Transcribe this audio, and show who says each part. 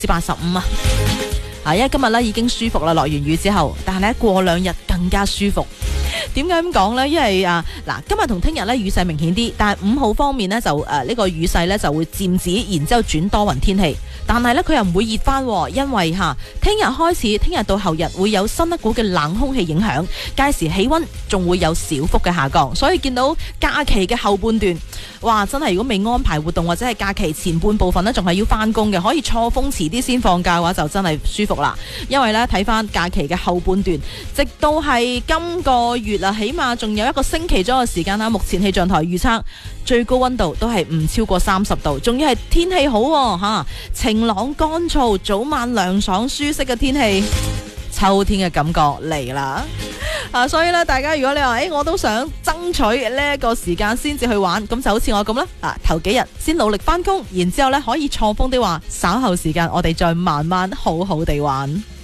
Speaker 1: 85啊。因為今日咧已經舒服啦，落完雨之後，但係咧過2日更加舒服。點解咁講呢？因為今日同聽日咧雨勢明顯啲，但係5號方面呢，就呢個雨勢咧就會漸止，然之後轉多雲天氣。但係咧佢又唔會熱翻，因為聽日開始，聽日到後日會有新一股嘅冷空氣影響，屆時氣溫仲會有小幅嘅下降。所以見到假期嘅後半段，哇！真係如果未安排活動或者係假期前半部分呢，仲係要翻工嘅，可以錯峰遲啲先放假嘅話，就真係舒服啦。因為咧睇翻假期嘅後半段，直到係今個月啊，起碼仲有1個星期左右嘅時間啦。目前氣象台預測最高溫度都係唔超過30度，仲要係天氣好晴朗乾燥，早晚涼爽舒適嘅天氣，秋天嘅感覺嚟啦。所以咧，大家如果你話我都想爭取呢一個時間先至去玩，咁就好似我咁啦。頭幾日先努力翻工，然之後咧可以錯峰的話，稍後時間我哋再慢慢好好地玩。